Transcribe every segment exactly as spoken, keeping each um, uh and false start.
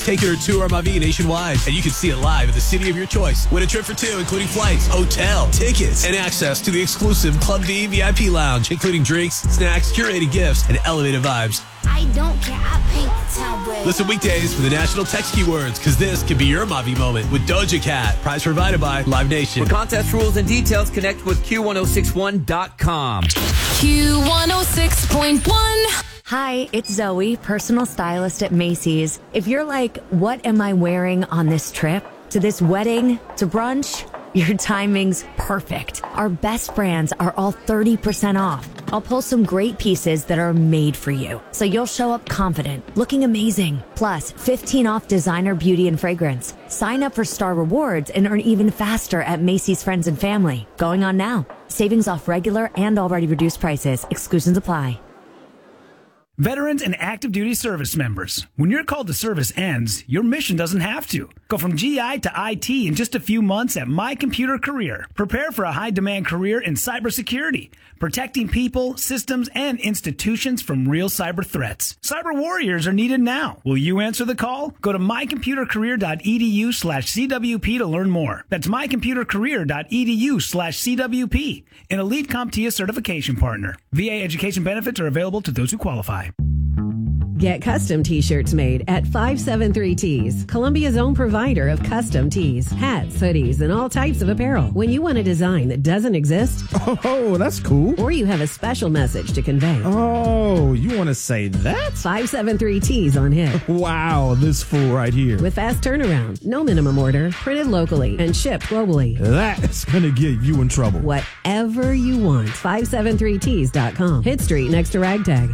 Take it or tour Mavi nationwide, and you can see it live at the city of your choice. Win a trip for two, including flights, hotel, tickets, and access to the exclusive Club V V I P lounge, including drinks, snacks, curated gifts, and elevated vibes. I don't care, I paint the town red. Listen weekdays for the national text keywords, because this could be your Mavi moment with Doja Cat. Prize provided by Live Nation. For contest rules and details, connect with Q ten sixty-one dot com. Q one oh six point one. Hi, it's Zoe, personal stylist at Macy's. If you're like, what am I wearing on this trip? To this wedding? To brunch? Your timing's perfect. Our best brands are all thirty percent off. I'll pull some great pieces that are made for you, so you'll show up confident, looking amazing. Plus, fifteen off designer beauty and fragrance. Sign up for Star Rewards and earn even faster at Macy's Friends and Family. Going on now. Savings off regular and already reduced prices. Exclusions apply. Veterans and active duty service members, when your call to service ends, your mission doesn't have to. Go from G I to I T in just a few months at My Computer Career. Prepare for a high-demand career in cybersecurity, protecting people, systems, and institutions from real cyber threats. Cyber warriors are needed now. Will you answer the call? Go to mycomputercareer.edu slash CWP to learn more. That's mycomputercareer.edu slash CWP, an Elite CompTIA certification partner. V A education benefits are available to those who qualify. Get custom t-shirts made at five seven three Tees, Columbia's own provider of custom tees, hats, hoodies, and all types of apparel. When you want a design that doesn't exist, oh, that's cool. Or you have a special message to convey. Oh, you want to say that? five seven three Tees on hit. Wow, this fool right here. With fast turnaround, no minimum order, printed locally, and shipped globally. That's going to get you in trouble. Whatever you want. five seven three tees dot com. Hit Street next to Ragtag.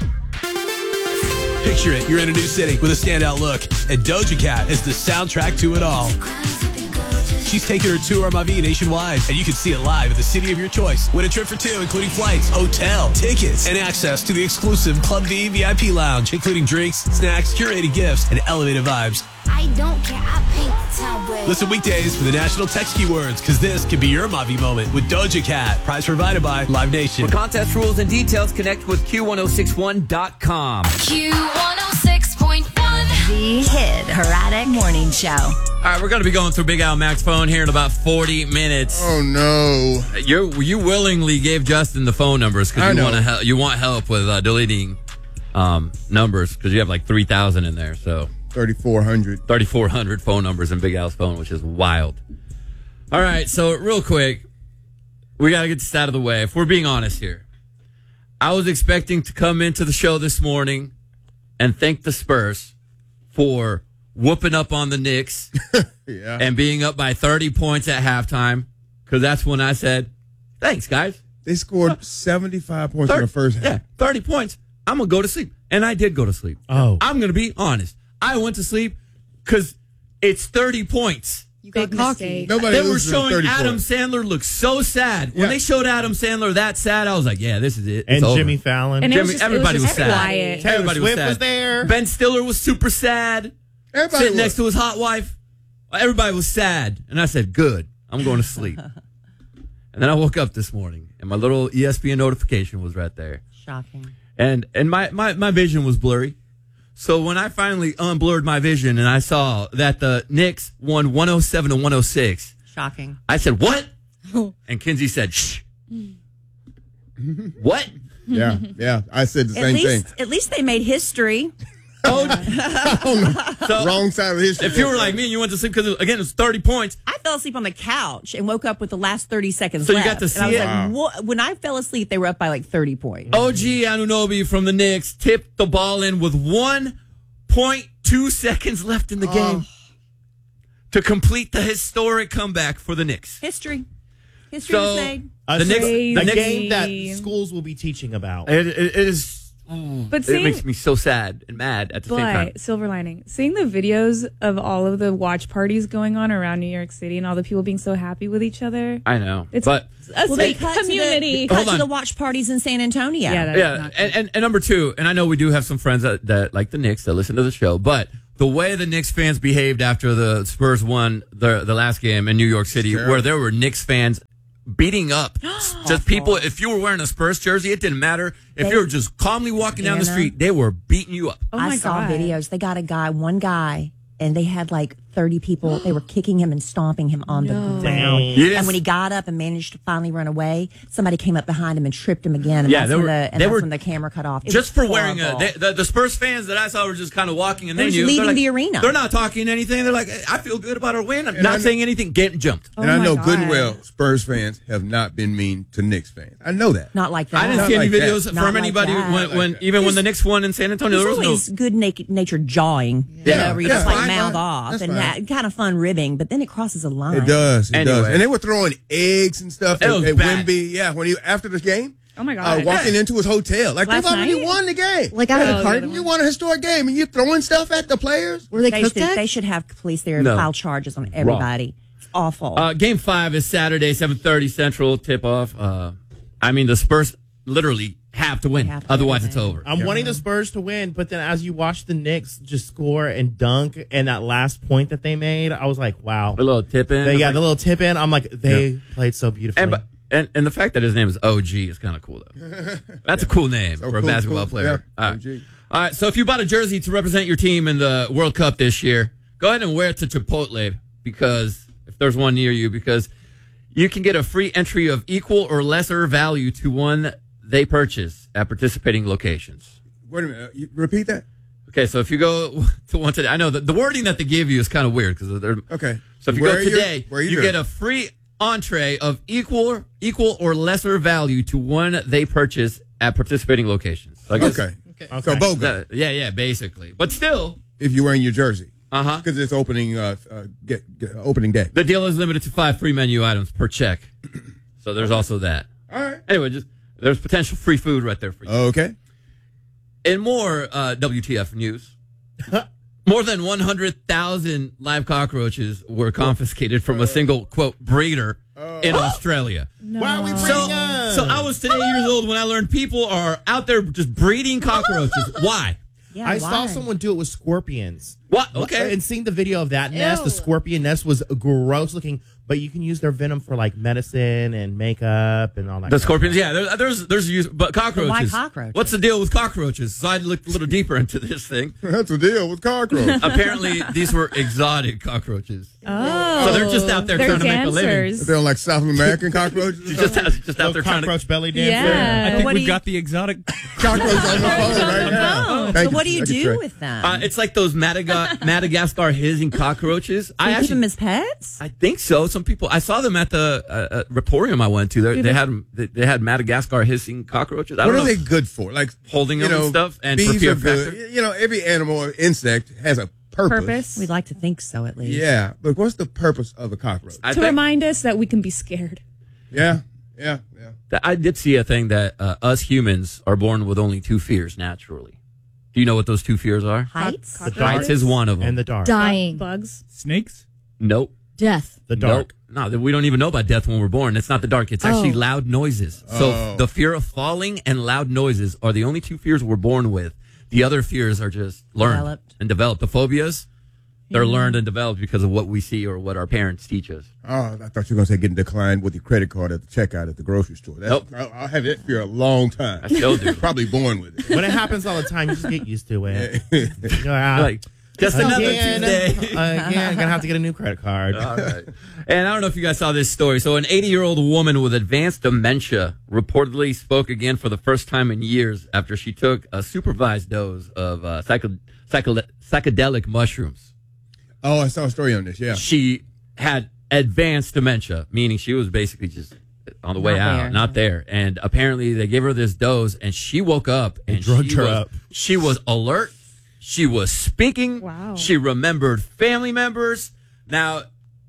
Picture it, you're in a new city with a standout look, and Doja Cat is the soundtrack to it all. She's taking her tour Mavi nationwide, and you can see it live at the city of your choice. Win a trip for two, including flights, hotel, tickets, and access to the exclusive Club V V I P lounge, including drinks, snacks, curated gifts, and elevated vibes. I don't care, I paint the town red. Listen weekdays for the national text keywords, because this could be your Mavi moment with Doja Cat. Prize provided by Live Nation. For contest rules and details, connect with Q ten sixty-one dot com. Q one oh six point one. The Hit Herodic Morning Show. All right, we're going to be going through Big Al Mac's phone here in about forty minutes. Oh, no. You you willingly gave Justin the phone numbers because you want to hel- you want help with uh, deleting um, numbers because you have like three thousand in there. So thirty-four hundred. thirty-four hundred phone numbers in Big Al's phone, which is wild. All right, so real quick, we got to get this out of the way. If we're being honest here, I was expecting to come into the show this morning and thank the Spurs for whooping up on the Knicks yeah. and being up by thirty points at halftime, because that's when I said, thanks, guys. They scored seventy-five points thirty, in the first half. Yeah, thirty points. I'm going to go to sleep. And I did go to sleep. Oh. I'm going to be honest. I went to sleep because it's thirty points. You got cocky. Nobody They were loses to showing thirty Adam points. Sandler look so sad. When Yeah. they showed Adam Sandler that sad, I was like, yeah, this is it. It's And over. Jimmy Fallon. And it was Jimmy, just- it was everybody was, just sad. quiet. Taylor Everybody was Swift sad. was there. Ben Stiller was super sad. Everybody Sitting was. next to his hot wife. Everybody was sad. And I said, good. I'm going to sleep. And then I woke up this morning, and my little E S P N notification was right there. Shocking. And and my, my, my vision was blurry. So when I finally unblurred my vision and I saw that the Knicks won one oh seven to one oh six, Shocking. I said, what? And Kinsey said, shh. What? Yeah, yeah. I said the At same least, thing. at least they made history. Oh, so Wrong side of history. if you were like me and you went to sleep, because again, it's thirty points. I fell asleep on the couch and woke up with the last thirty seconds So you left. got to see and I was it? like, what? When I fell asleep, they were up by like thirty points. O G Anunoby from the Knicks tipped the ball in with one point two seconds left in the game to complete the historic comeback for the Knicks. History. History So, was made. A, The Knicks- a the Knicks- game that schools will be teaching about. It, it, it is. oh, But it seeing- makes me so sad and mad at the same time. But silver lining, seeing the videos of all of the watch parties going on around New York City and all the people being so happy with each other. I know, It's but a Well, they fake cut community. to the, cut Hold to on. the watch parties in San Antonio. Yeah, that- yeah, not and, and and number two, and I know we do have some friends that, that like the Knicks that listen to the show, but the way the Knicks fans behaved after the Spurs won the the last game in New York City, Sure. where there were Knicks fans beating up just people. If you were wearing a Spurs jersey, it didn't matter. If They- you were just calmly walking down the Anna? street, they were beating you up. Oh I my saw God. videos. They got a guy, one guy, and they had like thirty people. They were kicking him and stomping him on the ground. Yes. And when he got up and managed to finally run away, somebody came up behind him and tripped him again. And Yeah, that's, they when, were- the, and they that's were- when the camera cut off. It Just was for wearing a, horrible. they, the, the Spurs fans that I saw were just kind of walking and They they were knew. leaving They're like- the arena. They're not talking anything. They're like, I feel good about our win. I'm And not I know- saying anything, getting jumped. Oh and I my know God. good and well Spurs fans have not been mean to Knicks fans. I know that. Not like that. I didn't Not see any like that. videos Not from like anybody that. when, Not when like that. even when the Knicks won in San Antonio. There's There was always no. good na- natured jawing, Yeah. you know, where you Yeah. just like Fine, mouth fine. off That's and fine. that kind of fun ribbing, but then it crosses a line. It does. It Anyway. does. And they were throwing eggs and stuff It at, was at bad. Wemby. Yeah, when he after the game. Oh my Uh, God. walking into his hotel. Like Last they've already night? won the game. Like out of Oh, the the carton? other You won a historic game and you're throwing stuff at the players? Were they They cooked should, eggs? they should have police there No. and file charges on everybody. It's awful. Uh, game five is Saturday, seven thirty Central tip off. Uh, I mean, the Spurs literally have to win. Have to Otherwise, win. it's over. I'm wanting the Spurs to win, but then as you watch the Knicks just score and dunk, and that last point that they made, I was like, wow. A little tip in. They, yeah, the little tip in. I'm like, they Yeah. played so beautifully. And, and and the fact that his name is O G is kind of cool, though. That's a cool name So for a cool, basketball cool. player. Yeah, All, O G. right. All right, so if you bought a jersey to represent your team in the World Cup this year, go ahead and wear it to Chipotle, because if there's one near you, because you can get a free entry of equal or lesser value to one they purchase at participating locations. Wait a minute. You repeat that? Okay, so if you go to one today, I know that the wording that they give you is kind of weird because they're Okay. So if you Where go are your- today, where are you your get jerseys? a free entree of equal, equal or lesser value to one they purchase at participating locations. So I guess- Okay. Okay. So BOGO, Uh, yeah, yeah, basically. But still, if you're wearing your jersey. uh huh. Because it's opening uh, uh get, get, opening day. The deal is limited to five free menu items per check. So there's also that. All right. Anyway, just there's potential free food right there for you. Okay. In more uh, W T F news, more than one hundred thousand live cockroaches were confiscated from a single, quote, breeder in Australia. Why are we bringing So, up? so I was today years old when I learned people are out there just breeding cockroaches. Why? yeah, I why? saw someone do it with scorpions. What? Okay. And seeing the video of that nest, the scorpion nest was gross looking, but you can use their venom for like medicine and makeup and all that. The kind of scorpions, stuff. yeah, there, there's there's use, but cockroaches. cockroaches? What's the deal with cockroaches? So I looked a little deeper into this thing. That's the deal with cockroaches. Apparently, these were exotic cockroaches. Oh. So they're just out there They're trying to make a living. dancers. They're like South American cockroaches. She's just, out- just out there trying to. Cockroach belly dancer. Yeah. I think What do we've you- got the exotic. Cockroach on the phone right now. Oh, Thank so what do you Thank do Trey. with them? Uh, it's like those Madaga- Madagascar hissing cockroaches. Do I you keep them actually, as pets? I think so. Some people, I saw them at the uh, uh, Reporium I went to. They, they had they, they had Madagascar hissing cockroaches. I What don't are know. they good for? Like Holding you them and know, stuff and for bees fear are good. factor? You know, every animal or insect has a purpose. Purpose. We'd like to think so, at least. Yeah, but what's the purpose of a cockroach? I to think- remind us that we can be scared. Yeah, yeah, yeah. that- I did see a thing that uh, us humans are born with only two fears naturally. Do you know what those two fears are? Heights? Cock- Heights is one of them. And the dark. Dying. Bugs. Snakes? Nope. Death. The dark. Nope. No, we don't even know about death when we're born. It's not the dark. It's actually Oh. loud noises. So Oh. the fear of falling and loud noises are the only two fears we're born with. The other fears are just learned Developed. and developed. The phobias, they're learned and developed because of what we see or what our parents teach us. Oh, I thought you were going to say getting declined with your credit card at the checkout at the grocery store. That's, Nope. I, I'll have that fear a long time. I still do. Probably born with it. When it happens all the time, you just get used to it. You know, ah, Like, just another again, Tuesday. again, gonna have to get a new credit card. All right. And I don't know if you guys saw this story. So an eighty-year-old woman with advanced dementia reportedly spoke again for the first time in years after she took a supervised dose of uh, psycho- psycho- psychedelic mushrooms. Oh, I saw a story on this. Yeah. She had advanced dementia, meaning she was basically just on the way Not out, there. not there. And apparently they gave her this dose and she woke up and drugged she her was, up. she was alert. She was speaking. Wow. She remembered family members. Now,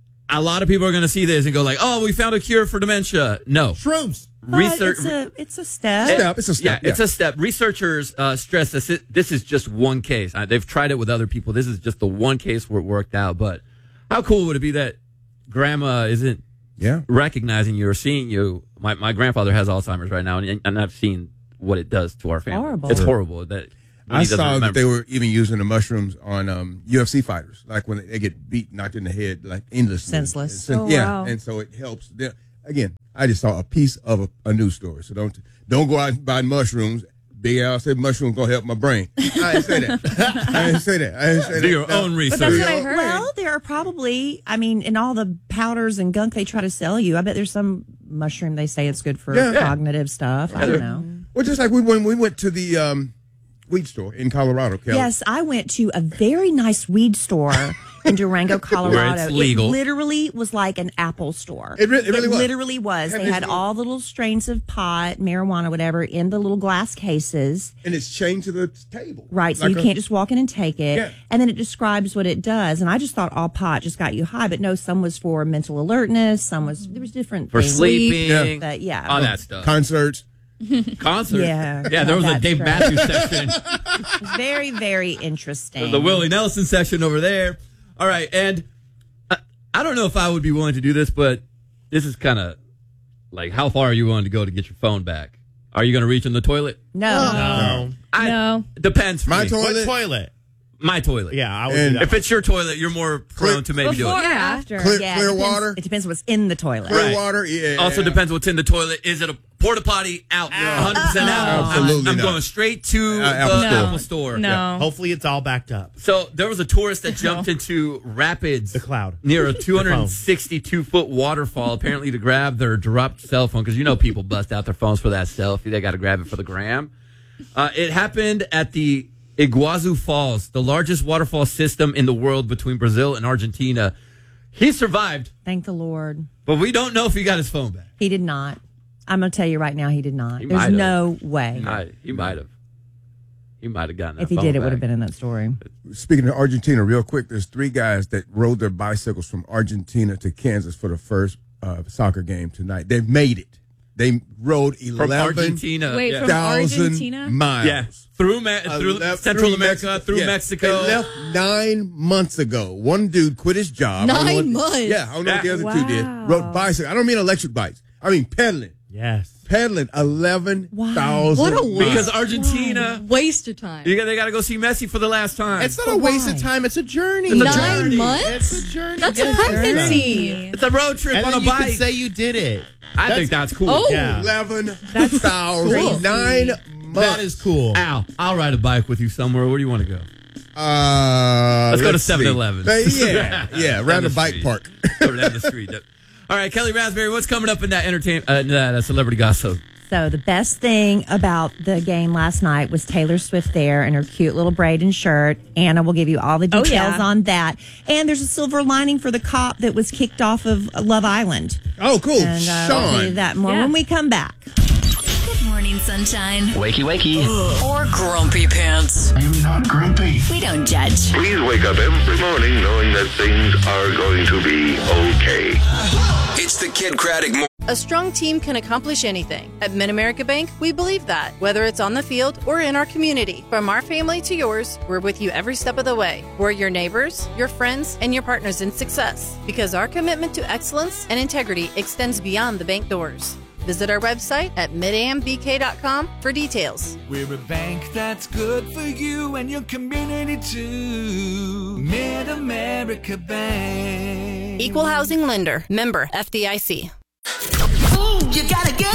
a lot of people are going to see this and go like, "Oh, we found a cure for dementia." No, Shrooms. But research. It's a, it's a step. Step. It's a step. Yeah, it's a step. Researchers uh, stress this. This is just one case. Uh, they've tried it with other people. This is just the one case where it worked out. But how cool would it be that grandma isn't Yeah. recognizing you or seeing you? My my grandfather has Alzheimer's right now, and, and I've seen what it does to our family. Horrible. It's horrible. That when I he doesn't saw that remember. they were even using the mushrooms on um, U F C fighters, like when they get beat, knocked in the head, like endlessly. Senseless. And, Oh, yeah, wow. and so it helps them. again, I just saw a piece of a, a news story. So don't don't go out and buy mushrooms. Big Al said mushrooms gonna help my brain. I didn't say that. I didn't say that. I didn't say Do that. your No. own research. But that's what I heard. Well, there are probably, I mean, in all the powders and gunk they try to sell you, I bet there's some mushroom they say it's good for Yeah. cognitive stuff. I don't know. Well, just like we when we went to the um, weed store in Colorado, Kelly. Yes, I went to a very nice weed store in Durango, Colorado. it's legal. It literally was like an Apple store. It re- it really was. literally was. Have They you had seen- all the little strains of pot, marijuana, whatever, in the little glass cases. And it's chained to the table. Right, so Like you a- can't just walk in and take it. Yeah. And then it describes what it does. And I just thought all pot just got you high, but no, some was for mental alertness, some was, there was different For things. sleeping. Yeah. But yeah. All that stuff. Concerts. Concert. Yeah. Yeah, there was a That's Dave right. Matthews section. Very, very interesting. The Willie Nelson section over there. All right, and I, I don't know if I would be willing to do this, but this is kind of like, how far are you willing to go to get your phone back? Are you going to reach in the toilet? No. No. I, No. Depends. For My me. toilet. What toilet? My toilet. Yeah, I would And do that. If it's your toilet, you're more prone to maybe do Before it. or after? Clear, Yeah, clear it depends- water. It depends what's in the toilet. Clear Right. water. Yeah. Also depends what's in the toilet. Is it a porta potty? Out. one hundred percent out. I'm- Absolutely I'm, not. going straight to Uh, Apple the Store. Apple Store. No. Hopefully it's all backed up. So there was a tourist that jumped into rapids. The cloud. Near a two hundred sixty-two foot waterfall, apparently to grab their dropped cell phone, because you know people bust out their phones for that selfie. They got to grab it for the gram. Uh, it happened at the Iguazu Falls, the largest waterfall system in the world between Brazil and Argentina. He survived, Thank the Lord. but we don't know if he got his phone back. He did not. I'm going to tell you right now, he did not. He There's might have. no way. He might, he might have. He might have gotten that If he phone did, it back. would have been in that story. Speaking of Argentina, real quick, there's three guys that rode their bicycles from Argentina to Kansas for the first uh, soccer game tonight. They've made it. They rode From eleven Argentina. Wait, yeah. from thousand Argentina? miles. Yeah, through, Me- through Uh, Central through America, Mex- through yeah. Mexico. They left nine months ago. One dude quit his job. I don't know Nine what- months? Yeah, I don't know what the other Wow. two did. Rode bicycle. I don't mean electric bikes. I mean pedaling. Yes. Pedaling eleven thousand What a miles. Because Argentina, Waste of time. you got, they got to go see Messi for the last time. It's not a waste of time. It's a journey. It's a Nine journey. months? It's a journey. That's a Yes. pregnancy. It's a road trip And on then a you bike. can say you did it. I think that's cool. Oh. Yeah. eleven thousand nine months. That is cool. Al, I'll ride a bike with you somewhere. Where do you want to go? Uh, Let's go to see. seven eleven. Uh, Yeah, yeah, Down around the the bike street. park. Or down the street. All right, Kelly Raspberry, what's coming up in that entertain uh, that uh, celebrity gossip? So the best thing about the game last night was Taylor Swift there in her cute little braid and shirt. Anna will give you all the Oh, details yeah. on that. And there's a silver lining for the cop that was kicked off of Love Island. Oh, cool. And uh, I'll tell you Sean. that more Yeah. when we come back. Good morning, sunshine. Wakey, wakey. Or grumpy pants. I'm not grumpy. We don't judge. Please wake up every morning knowing that things are going to be okay. It's the Kid Craddock Mo- A strong team can accomplish anything. At Mid-America Bank, we believe that. Whether it's on the field or in our community, from our family to yours, we're with you every step of the way. We're your neighbors, your friends, and your partners in success. Because our commitment to excellence and integrity extends beyond the bank doors. Visit our website at mid a m b k dot com for details. We're a bank that's good for you and your community too. Mid-America Bank. Equal Housing Lender. Member F D I C. Ooh, you gotta get